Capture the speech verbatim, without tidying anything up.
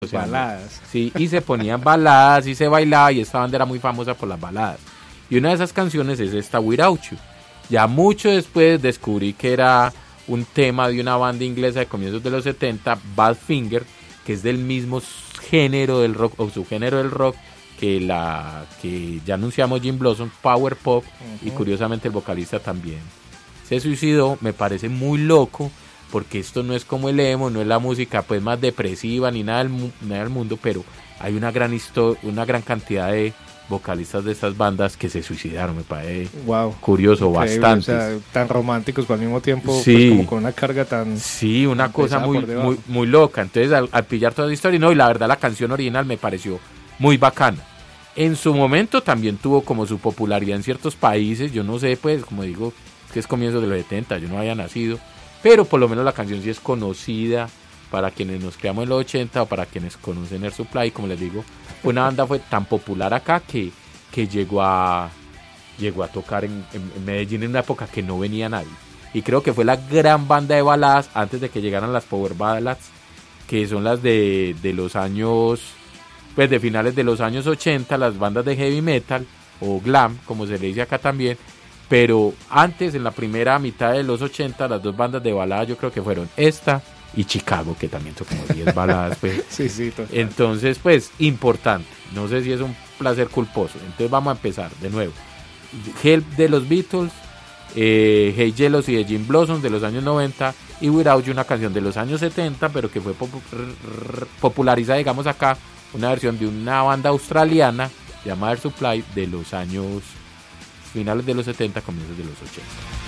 O sea, baladas. Sí, y se ponían baladas y se bailaba, y esta banda era muy famosa por las baladas. Y una de esas canciones es esta Without You. Ya mucho después descubrí que era un tema de una banda inglesa de comienzos de los setenta, Badfinger, que es del mismo género del rock, o subgénero del rock, que la que ya anunciamos, Gin Blossom, Power Pop, uh-huh. Y curiosamente el vocalista también se suicidó. Me parece muy loco, porque esto no es como el emo, no es la música pues más depresiva ni nada del, nada del mundo, pero hay una gran historia, una gran cantidad de vocalistas de estas bandas que se suicidaron. Me parece wow. curioso, bastante. O sea, tan románticos, pero al mismo tiempo sí. pues, como con una carga tan... Sí, una tan cosa muy, muy, muy loca. Entonces al, al pillar toda la historia, no, y la verdad la canción original me pareció muy bacana. En su momento también tuvo como su popularidad en ciertos países, yo no sé, pues, como digo, es que es comienzo de los setenta, yo no había nacido, pero por lo menos la canción sí es conocida para quienes nos criamos en los ochenta o para quienes conocen Air Supply. Como les digo, una banda fue tan popular acá que, que llegó a llegó a tocar en, en, en Medellín en una época que no venía nadie. Y creo que fue la gran banda de baladas antes de que llegaran las Power Ballads, que son las de, de los años, pues de finales de los años ochenta, las bandas de heavy metal o glam, como se le dice acá también. Pero antes, en la primera mitad de los ochenta, las dos bandas de baladas yo creo que fueron esta y Chicago, que también son como diez baladas, pues. Sí, sí, total. Entonces, pues, importante. No sé si es un placer culposo. Entonces vamos a empezar de nuevo. Help de los Beatles, eh, Hey Jealousy de Gin Blossom de los años noventa, y Without You, una canción de los años setenta, pero que fue pop- popularizada, digamos acá, una versión de una banda australiana llamada Air Supply de los años finales de los setenta, comienzos de los ochenta.